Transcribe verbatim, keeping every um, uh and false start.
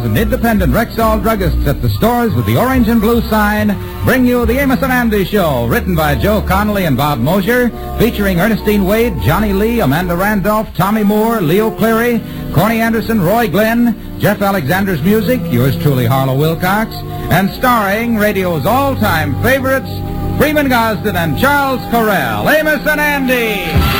And independent Rexall druggists at the stores with the orange and blue sign bring you the Amos and Andy Show, written by Joe Connolly and Bob Mosier, featuring Ernestine Wade, Johnny Lee, Amanda Randolph, Tommy Moore, Leo Cleary, Corny Anderson, Roy Glenn, Jeff Alexander's music, yours truly, Harlow Wilcox, and starring radio's all-time favorites, Freeman Gosden and Charles Correll. Amos and Andy!